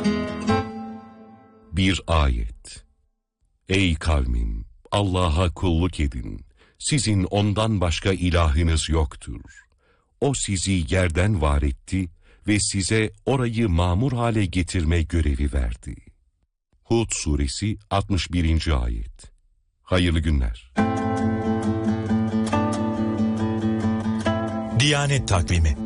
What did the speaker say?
Bir ayet. Ey kavmim, Allah'a kulluk edin. Sizin ondan başka ilahınız yoktur. O sizi yerden var etti ve size orayı mamur hale getirme görevi verdi. Hud suresi 61. ayet. Hayırlı günler. Diyanet Takvimi